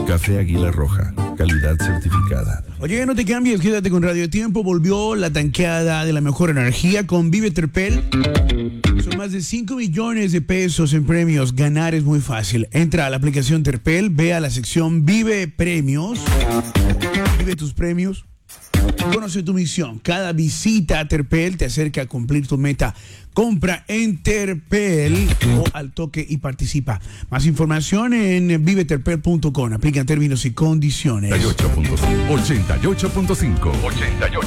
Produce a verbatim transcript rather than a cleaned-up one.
Café Águila Roja, calidad certificada. Oye, no te cambies, quédate con Radio Tiempo. Volvió la tanqueada de la mejor energía con Vive Terpel. Son más de cinco millones de pesos en premios. Ganar es muy fácil. Entra a la aplicación Terpel, ve a la sección Vive Premios. Vive tus premios. Conoce tu misión. Cada visita a Terpel te acerca a cumplir tu meta. Compra en Terpel o al toque y participa. Más información en vive terpel punto com. Aplican términos y condiciones. ochenta y ocho punto cinco. ochenta y ocho punto cinco. ochenta y ocho.